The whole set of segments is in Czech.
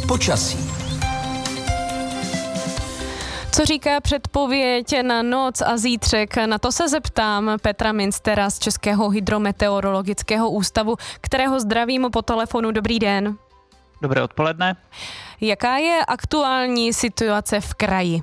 Počasí. Co říká předpověď na noc a zítřek? Na to se zeptám Petra Minstera z Českého hydrometeorologického ústavu, kterého zdravím po telefonu. Dobrý den. Dobré odpoledne. Jaká je aktuální situace v kraji?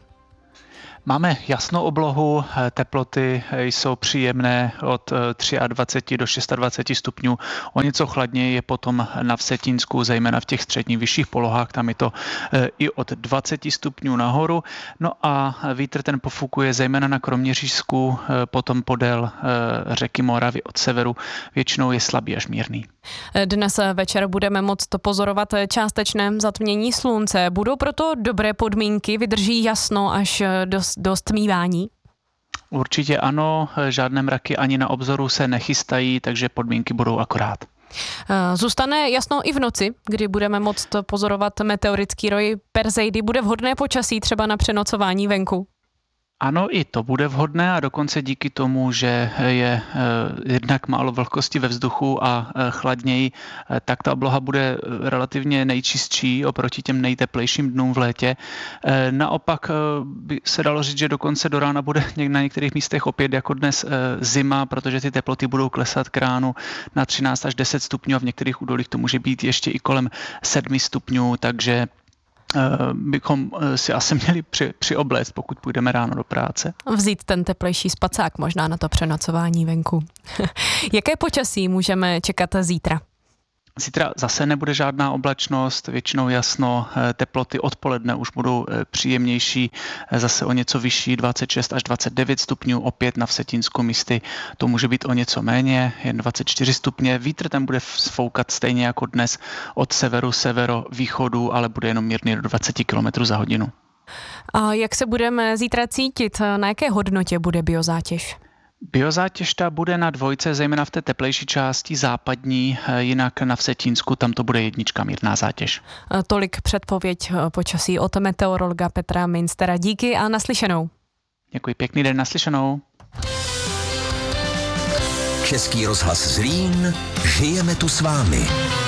Máme jasnou oblohu, teploty jsou příjemné od 23 do 26 stupňů. O něco chladněji je potom na Vsetínsku, zejména v těch středních vyšších polohách, tam je to i od 20 stupňů nahoru. No a vítr ten pofukuje zejména na Kroměřížsku, potom podél řeky Moravy od severu, většinou je slabý až mírný. Dnes večer budeme moct pozorovat částečné zatmění slunce. Budou proto dobré podmínky, vydrží jasno až do stmívání? Určitě ano, žádné mraky ani na obzoru se nechystají, takže podmínky budou akorát. Zůstane jasno i v noci, kdy budeme moct pozorovat meteorický roj Perseidy. Bude vhodné počasí třeba na přenocování venku? Ano, i to bude vhodné a dokonce díky tomu, že je jednak málo vlhkosti ve vzduchu a chladněji, tak ta obloha bude relativně nejčistší oproti těm nejteplejším dnům v létě. Naopak by se dalo říct, že dokonce do rána bude na některých místech opět jako dnes zima, protože ty teploty budou klesat k ránu na 13 až 10 stupňů a v některých údolích to může být ještě i kolem 7 stupňů, takže bychom si asi měli přiobléct, pokud půjdeme ráno do práce. Vzít ten teplejší spacák možná na to přenocování venku. Jaké počasí můžeme čekat zítra? Zítra zase nebude žádná oblačnost, většinou jasno, teploty odpoledne už budou příjemnější, zase o něco vyšší, 26 až 29 stupňů, opět na Vsetínsku místy to může být o něco méně, jen 24 stupně. Vítr tam bude foukat stejně jako dnes od severu, severovýchodu, ale bude jenom mírný do 20 km za hodinu. A jak se budeme zítra cítit? Na jaké hodnotě bude biozátěž? Biozátěž ta bude na 2, zejména v té teplejší části západní, jinak na Vsetínsku tam to bude 1 mírná zátěž. Tolik předpověď počasí od meteorologa Petra Minstera. Díky a naslyšenou. Děkuji, pěkný den, naslyšenou. Český rozhlas Zlín, žijeme tu s vámi.